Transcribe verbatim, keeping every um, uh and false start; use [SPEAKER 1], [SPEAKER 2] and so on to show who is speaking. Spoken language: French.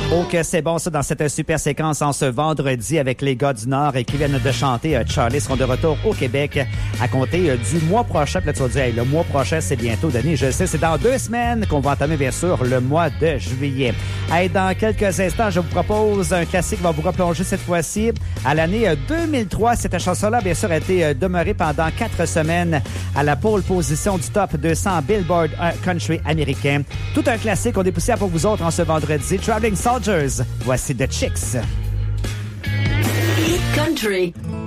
[SPEAKER 1] Oh que c'est bon ça dans cette super séquence en ce vendredi avec les gars du Nord et qui viennent de chanter euh, Charlie seront de retour au Québec à compter euh, du mois prochain. Puis là tu vas dire hey, le mois prochain c'est bientôt Denis, je sais c'est dans deux semaines qu'on va entamer bien sûr le mois de juillet. Hey, dans quelques instants je vous propose un classique qui va vous replonger cette fois-ci à l'année euh, deux mille trois. Cette chanson-là bien sûr a été euh, demeurée pendant quatre semaines à la pole position du top deux cents Billboard euh, country américain. Tout un classique on dépoussière pour vous autres en ce vendredi. Traveling Soldiers, voici The Chicks.
[SPEAKER 2] Country.